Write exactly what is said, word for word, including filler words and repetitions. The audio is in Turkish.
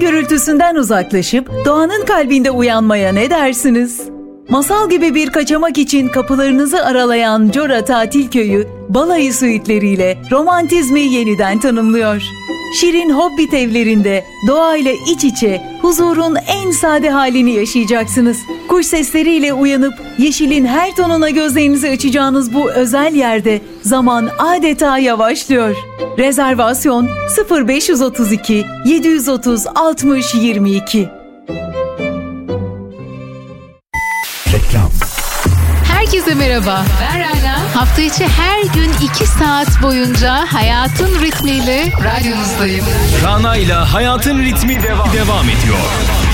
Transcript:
gürültüsünden uzaklaşıp doğanın kalbinde uyanmaya ne dersiniz? Masal gibi bir kaçamak için kapılarınızı aralayan Cora Tatil Köyü, balayı suitleriyle romantizmi yeniden tanımlıyor. Şirin Hobbit evlerinde doğayla iç içe huzurun en sade halini yaşayacaksınız. Kuş sesleriyle uyanıp yeşilin her tonuna gözlerinizi açacağınız bu özel yerde zaman adeta yavaşlıyor. Rezervasyon sıfır beş otuz iki yedi otuz altmış yirmi iki. Reklam. Herkese merhaba. Ben Rana. Hafta içi her gün iki saat boyunca hayatın ritmiyle radyonuzdayım. Rana ile hayatın ritmi devam, devam ediyor.